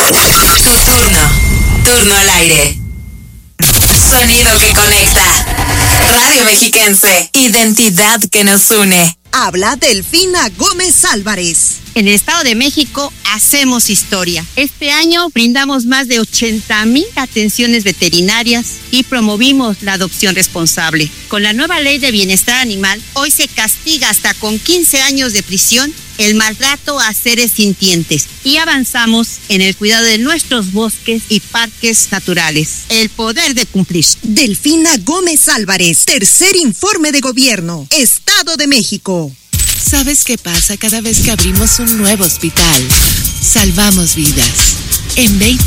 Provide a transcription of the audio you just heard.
Tu turno. Turno al aire. Sonido que conecta. Radio Mexiquense. Identidad que nos une. Habla Delfina Gómez Álvarez. En el Estado de México hacemos historia. Este año brindamos más de 80,000 atenciones veterinarias y promovimos la adopción responsable. Con la nueva ley de bienestar animal, hoy se castiga hasta con 15 años de prisión el maltrato a seres sintientes y avanzamos en el cuidado de nuestros bosques y parques naturales. El poder de cumplir. Delfina Gómez Álvarez, tercer informe de gobierno, Estado de México. ¿Sabes qué pasa cada vez que abrimos un nuevo hospital? Salvamos vidas. En Bay